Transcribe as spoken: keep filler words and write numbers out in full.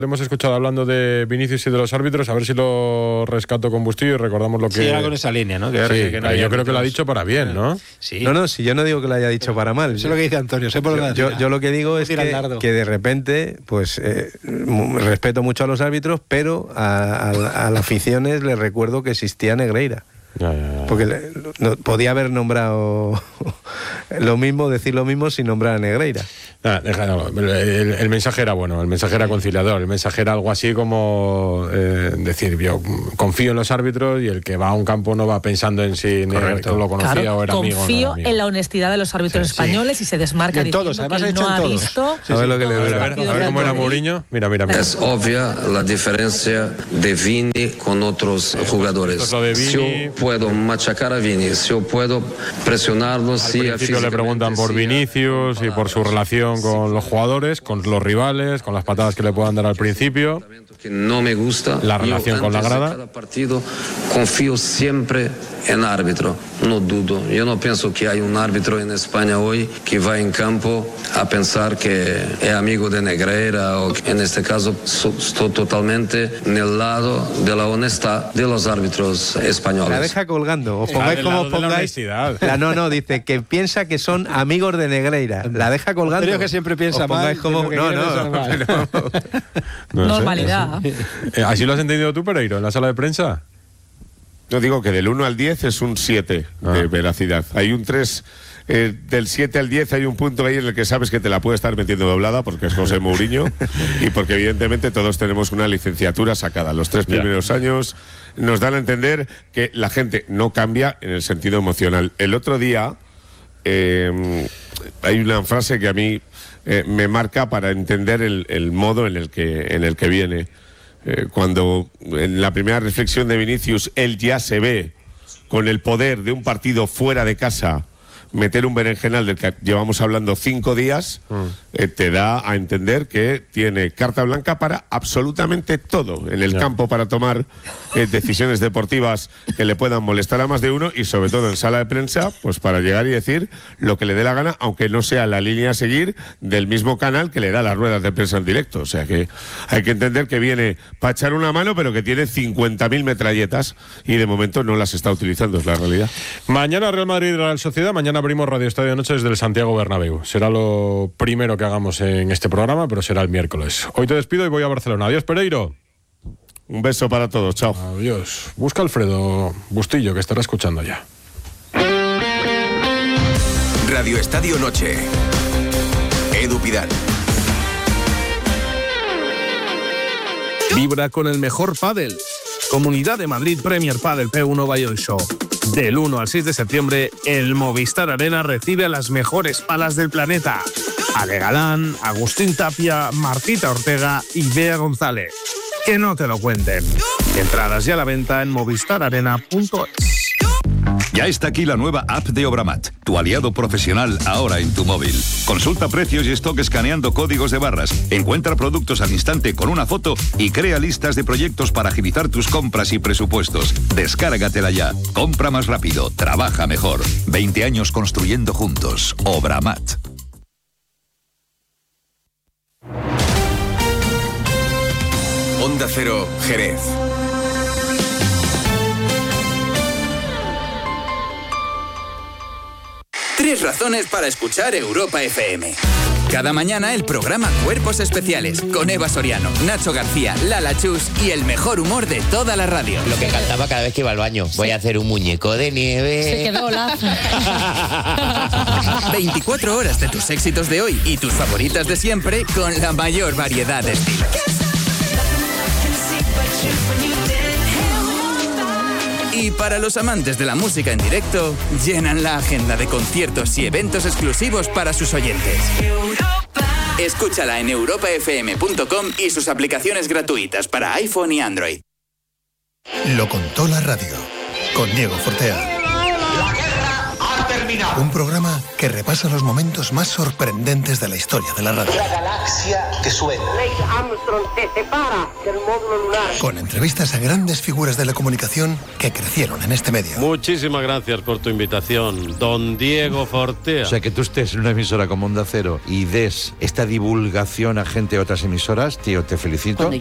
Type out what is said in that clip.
Lo hemos escuchado hablando de Vinicius y de los árbitros, a ver si lo rescato con Bustillo y recordamos lo que... Sí, era con esa línea, ¿no? Que, sí, que no yo creo árbitros. que lo ha dicho para bien, ¿no? Sí. No, no, si yo no digo que lo haya dicho para mal. Eso es lo que dice Antonio, sé por yo, yo, yo lo que digo es que, que de repente, pues, eh, respeto mucho a los árbitros, pero a, a, a las aficiones les recuerdo que existía Negreira. Ya, ya, ya. Porque le, no, podía haber nombrado lo mismo, decir lo mismo sin nombrar a Negreira. Ah, déjalo. El, el, el mensaje era bueno, el mensaje era conciliador, el mensaje era algo así como eh, decir, yo confío en los árbitros y el que va a un campo no va pensando en si Negreira lo conocía claro, o era amigo. Confío no era amigo. en la honestidad de los árbitros sí, españoles sí. y se desmarca y en todos, diciendo además que ha no hecho ha todos. visto. Sí, sí. A ver lo que le a ver, a ver, a ver cómo era Mourinho. Mira, mira, mira. Es obvia la diferencia de Vini con otros jugadores. Si yo puedo machacar a Vini, si yo puedo presionarlo, al si principio le preguntan por Vinicius y por su relación con los jugadores, con los rivales, con las patadas que le puedan dar al principio. que no me gusta. La relación yo, con la grada. De cada partido confío siempre en árbitro, no dudo. Yo no pienso que hay un árbitro en España hoy que va en campo a pensar que es amigo de Negreira o que en este caso so, estoy totalmente en el lado de la honestidad de los árbitros españoles. La deja colgando, os pongáis ah, como os pongáis. La, la no, no, dice que piensa que son amigos de Negreira. La deja colgando. Creo que siempre piensa mal. Como... No, no, no, no. no Normalidad. Eh, ¿Así lo has entendido tú, Pereiro, en la sala de prensa? Yo digo que del uno al diez es un siete ah. de veracidad. Hay un tres, eh, del siete al diez hay un punto ahí en el que sabes que te la puede estar metiendo doblada porque es José Mourinho y porque evidentemente todos tenemos una licenciatura sacada. Los tres primeros yeah. años nos dan a entender que la gente no cambia en el sentido emocional. El otro día eh, hay una frase que a mí eh, me marca para entender el, el modo en el que, en el que viene. Eh, cuando en la primera reflexión de Vinicius él ya se ve con el poder de un partido fuera de casa meter un berenjenal del que llevamos hablando cinco días, mm. eh, te da a entender que tiene carta blanca para absolutamente todo en el yeah. campo para tomar eh, decisiones deportivas que le puedan molestar a más de uno y sobre todo en sala de prensa, pues para llegar y decir lo que le dé la gana, aunque no sea la línea a seguir del mismo canal que le da las ruedas de prensa en directo. O sea que hay que entender que viene para echar una mano, pero que tiene cincuenta mil metralletas y de momento no las está utilizando, es la realidad. Mañana Real Madrid Real Sociedad, mañana abrimos Radio Estadio Noche desde el Santiago Bernabéu. Será lo primero que hagamos en este programa, pero será el miércoles. Hoy te despido y voy a Barcelona. Adiós, Pereiro. Un beso para todos, chao. Adiós. Busca a Alfredo Bustillo, que estará escuchando ya. Radio Estadio Noche. Edu Pidal. Vibra con el mejor pádel. Comunidad de Madrid Premier Padel P uno by Oisho. Del uno al seis de septiembre, el Movistar Arena recibe a las mejores palas del planeta. Ale Galán, Agustín Tapia, Martita Ortega y Bea González. Que no te lo cuenten. Entradas ya a la venta en movistar arena punto es. Ya está aquí la nueva app de Obramat, tu aliado profesional ahora en tu móvil. Consulta precios y stock escaneando códigos de barras, encuentra productos al instante con una foto y crea listas de proyectos para agilizar tus compras y presupuestos. Descárgatela ya. Compra más rápido, trabaja mejor. veinte años construyendo juntos. Obramat. Onda Cero, Jerez. Tres razones para escuchar Europa F M. Cada mañana el programa Cuerpos Especiales con Eva Soriano, Nacho García, Lala Chus y el mejor humor de toda la radio. Lo que cantaba cada vez que iba al baño. Voy a hacer un muñeco de nieve. Se quedó lazo. veinticuatro horas de tus éxitos de hoy y tus favoritas de siempre con la mayor variedad de estilos. Y para los amantes de la música en directo, llenan la agenda de conciertos y eventos exclusivos para sus oyentes. Escúchala en europa f m punto com y sus aplicaciones gratuitas para iPhone y Android. Lo contó la radio, con Diego Fortea. La guerra ha terminado. terminado. Un programa que repasa los momentos más sorprendentes de la historia de la radio. La galaxia que suena. Neil Armstrong se separa del módulo lunar. Con entrevistas a grandes figuras de la comunicación que crecieron en este medio. Muchísimas gracias por tu invitación, don Diego Fortea. O sea, que tú estés en una emisora como Onda Cero y des esta divulgación a gente de otras emisoras, tío, te felicito.